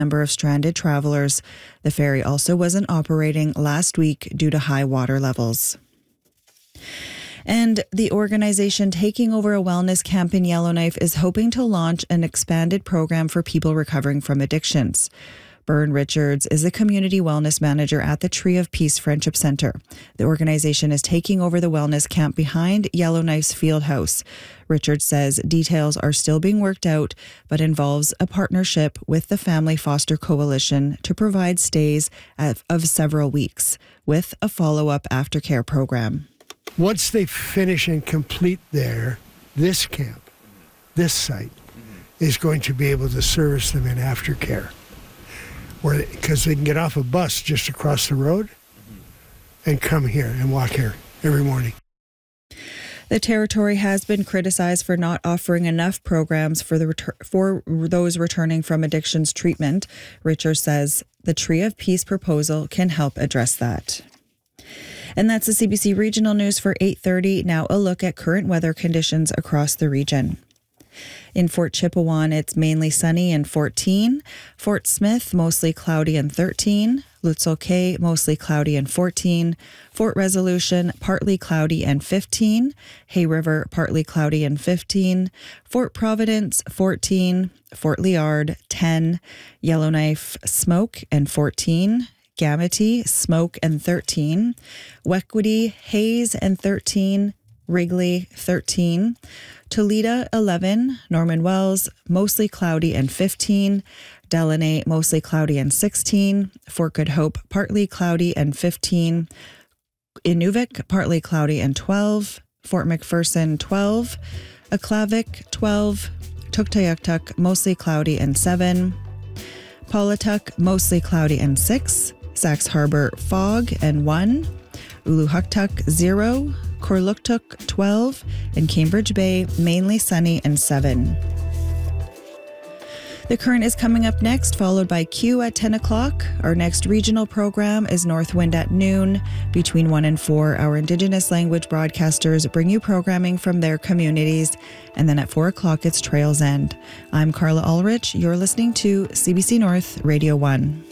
number of stranded travelers. The ferry also wasn't operating last week due to high water levels. And the organization taking over a wellness camp in Yellowknife is hoping to launch an expanded program for people recovering from addictions. Byrne Richards is the community wellness manager at the Tree of Peace Friendship Center. The organization is taking over the wellness camp behind Yellowknife's field house. Richards says details are still being worked out, but involves a partnership with the Family Foster Coalition to provide stays of several weeks, with a follow-up aftercare program. Once they finish and complete this camp, this site, is going to be able to service them in aftercare. Because they can get off a bus just across the road and come here and walk here every morning. The territory has been criticized for not offering enough programs for those returning from addictions treatment. Richards says the Tree of Peace proposal can help address that. And that's the CBC Regional News for 8:30. Now a look at current weather conditions across the region. In Fort Chipewyan, it's mainly sunny and 14. Fort Smith, mostly cloudy and 13. Lutzel Cay, mostly cloudy and 14. Fort Resolution, partly cloudy and 15. Hay River, partly cloudy and 15. Fort Providence, 14. Fort Liard, 10. Yellowknife, smoke and 14. Gamity, smoke and 13. Wequity, haze and 13. Wrigley, 13. Toledo, 11. Norman Wells, mostly cloudy and 15. Delaney, mostly cloudy and 16. Fort Good Hope, partly cloudy and 15. Inuvik, partly cloudy and 12. Fort McPherson, 12. Aklavik, 12. Tuktoyaktuk, mostly cloudy and 7. Paulatuk, mostly cloudy and 6. Sax Harbor, fog and 1. Uluhuktuk, 0. Korluktuk, 12. And Cambridge Bay, mainly sunny and 7. The Current is coming up next, followed by Q at 10 o'clock. Our next regional program is Northwind at noon. Between 1 and 4, our Indigenous language broadcasters bring you programming from their communities. And then at 4 o'clock, it's Trails End. I'm Carla Ulrich. You're listening to CBC North Radio 1.